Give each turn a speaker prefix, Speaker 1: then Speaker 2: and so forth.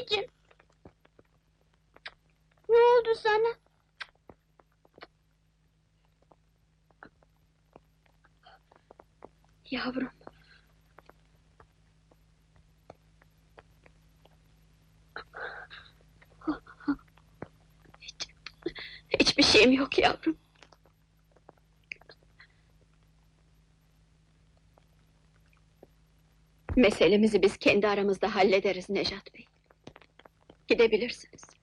Speaker 1: anneciğim! Ne oldu sana?
Speaker 2: Yavrum. Hiçbir şeyim yok yavrum. Meselemizi biz kendi aramızda hallederiz Nejat Bey. Gidebilirsiniz.